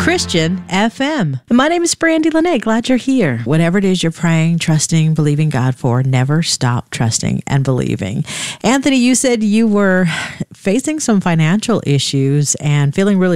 Christian FM. My name is Brandy Lene. Glad you're here. Whatever it is you're praying, trusting, believing God for, never stop trusting and believing. Anthony, you said you were facing some financial issues and feeling really